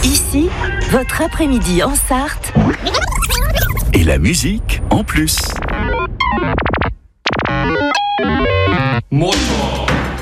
Ici, votre après-midi en Sarthe. Et la musique en plus. Motor.